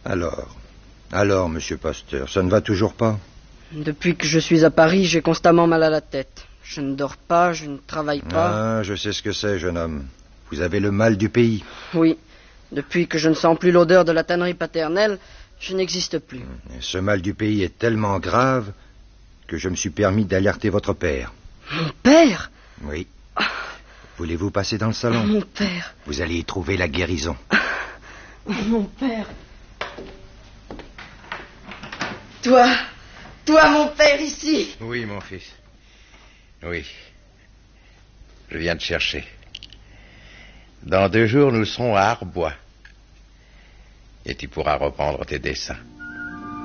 Alors, monsieur Pasteur, ça ne va toujours pas? Depuis que je suis à Paris, j'ai constamment mal à la tête. Je ne dors pas, je ne travaille pas. Ah, je sais ce que c'est, jeune homme. Vous avez le mal du pays. Oui. Depuis que je ne sens plus l'odeur de la tannerie paternelle, je n'existe plus. Et ce mal du pays est tellement grave que je me suis permis d'alerter votre père. Mon père? Oui. Voulez-vous passer dans le salon? Mon père. Vous allez y trouver la guérison. Mon père. Toi, mon père, ici. Oui, mon fils. Oui. Je viens te chercher. Dans 2 jours, nous serons à Arbois. Et tu pourras reprendre tes dessins.